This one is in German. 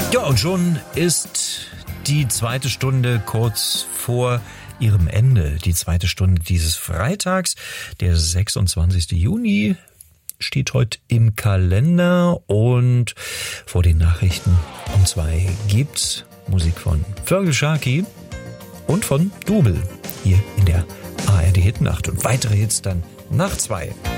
Ja, und schon ist die zweite Stunde kurz vor ihrem Ende. Die zweite Stunde dieses Freitags, der 26. Juni, steht heute im Kalender. Und vor den Nachrichten um 2 gibt's Musik von Fergal Sharkey und von Double hier in der ARD Hitnacht. Und weitere Hits dann nach 2.